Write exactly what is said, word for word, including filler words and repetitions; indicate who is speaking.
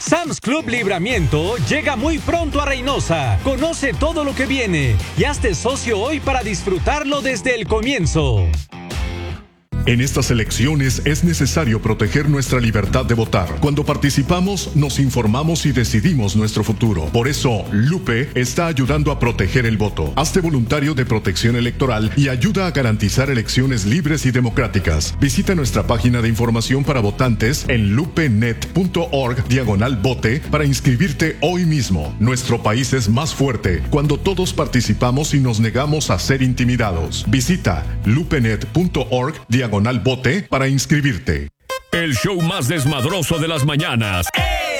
Speaker 1: Sam's Club Libramiento llega muy pronto a Reynosa. Conoce todo lo que viene y hazte socio hoy para disfrutarlo desde el comienzo.
Speaker 2: En estas elecciones es necesario proteger nuestra libertad de votar. Cuando participamos, nos informamos y decidimos nuestro futuro. Por eso, Lupe está ayudando a proteger el voto. Hazte voluntario de protección electoral y ayuda a garantizar elecciones libres y democráticas. Visita nuestra página de información para votantes en lupenet.org diagonal vote para inscribirte hoy mismo. Nuestro país es más fuerte cuando todos participamos y nos negamos a ser intimidados. Visita lupenet.org diagonal vote para inscribirte.
Speaker 3: El show más desmadroso de las mañanas.